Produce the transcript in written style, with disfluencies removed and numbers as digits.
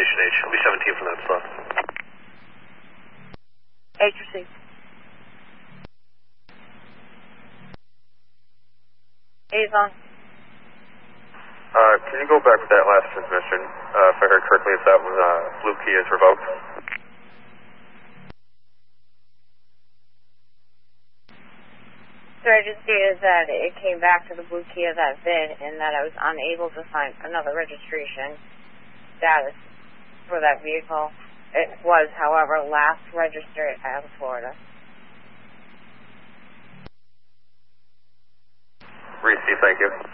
Station H. I'll be 17 from that spot. H received. A's on. Can you go back with that last transmission, if I heard correctly, if that was blue key is revoked? So I just stated that it came back to the blue key of that VIN and that I was unable to find another registration status for that vehicle. It was, however, last registered out of Florida. Receive, thank you.